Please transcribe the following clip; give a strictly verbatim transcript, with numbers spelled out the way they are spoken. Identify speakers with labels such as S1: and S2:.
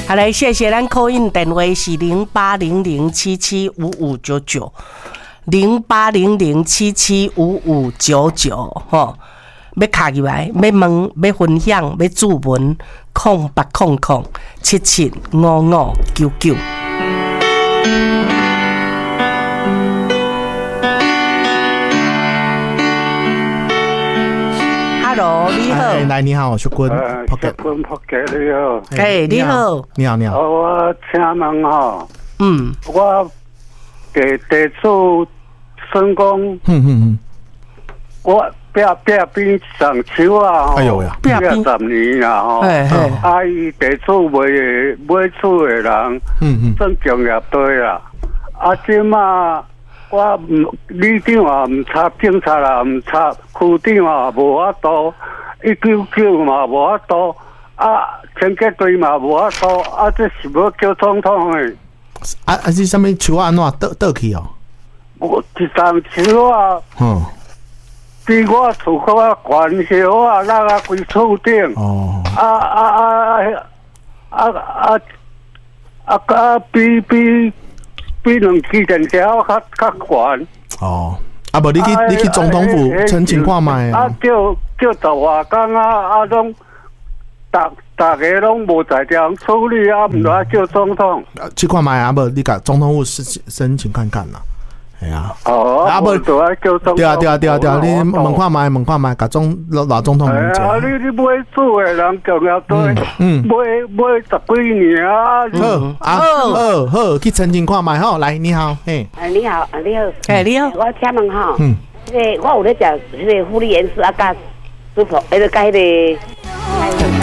S1: 好来，谢谢咱 call in 电话是零八零零七七五五九九，零八零零七七五五九九吼。要卡入来，要问，要分享，要注文，空八空空七七五五九九。Hello， 你好。
S2: 哎，来，你好，我是君。
S3: 呃，是君福杰，你好。
S1: 哎，你好。
S2: 你好，你好。
S3: 我请问吼，
S1: 嗯，
S3: 我地地主算讲，
S2: 嗯嗯嗯，
S3: 我壁壁边上树啊，
S2: 哎呦呀，
S3: 壁十年啦吼，啊，伊地主买买厝的人，
S2: 嗯嗯，
S3: 算工业队啦，啊，即马。我唔，里长也唔插，警察也唔插，区长也无法度，一九九嘛无法度，啊，清洁队嘛无法度，啊，这是要叫总统的。
S2: 啊啊！是啥物树啊？安怎倒倒去哦？
S3: 我一丛树啊，嗯，比我厝较悬小啊，拉啊规厝顶。哦。啊啊啊啊啊啊啊！比比。比两支电条较较悬
S2: 哦，啊无你去你去总统府申请看卖啊？
S3: 啊，叫叫十外工啊，啊拢，逐逐个拢无在场处理啊，唔来叫总统。
S2: 啊，去看卖啊，无你甲总统府申申请看看啦。系啊。
S3: 哦。啊无就爱叫总统。
S2: 对啊对啊对啊对啊，你问看卖问看卖，甲总老老总统问者。
S3: 啊，你你买厝的人重要对，嗯，买买十几年啊。
S2: 好啊，好好去申请看卖吼。来，你好，嘿。
S4: 哎，你好，啊你好，
S1: 哎你好，
S4: 我请问吼，嗯，这个我有咧食迄个福利盐水啊，加猪头，迄个加迄个。